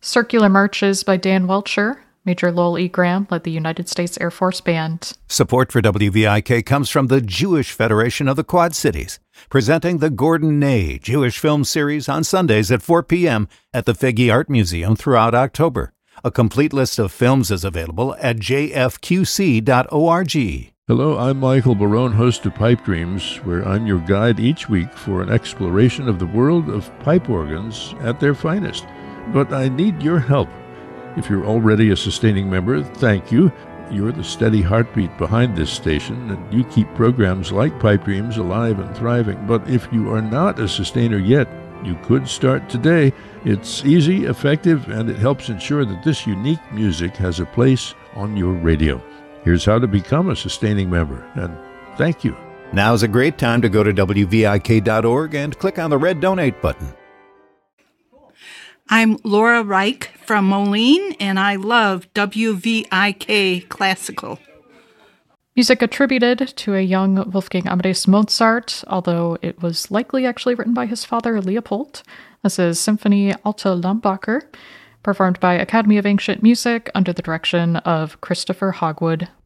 Circular Marches by Dan Welcher. Major Lowell E. Graham led the United States Air Force Band. Support for WVIK comes from the Jewish Federation of the Quad Cities, presenting the Gordon Ney Jewish Film Series on Sundays at 4 p.m. at the Figge Art Museum throughout October. A complete list of films is available at jfqc.org. Hello, I'm Michael Barone, host of Pipe Dreams, where I'm your guide each week for an exploration of the world of pipe organs at their finest. But I need your help. If you're already a sustaining member, thank you. You're the steady heartbeat behind this station, and you keep programs like Pipe Dreams alive and thriving. But if you are not a sustainer yet, you could start today. It's easy, effective, and it helps ensure that this unique music has a place on your radio. Here's how to become a sustaining member, and thank you. Now's a great time to go to WVIK.org and click on the red Donate button. I'm Laura Reich from Moline, and I love WVIK Classical. Music attributed to a young Wolfgang Amadeus Mozart, although it was likely actually written by his father, Leopold. This is Symphony Alte Lambacher, performed by Academy of Ancient Music under the direction of Christopher Hogwood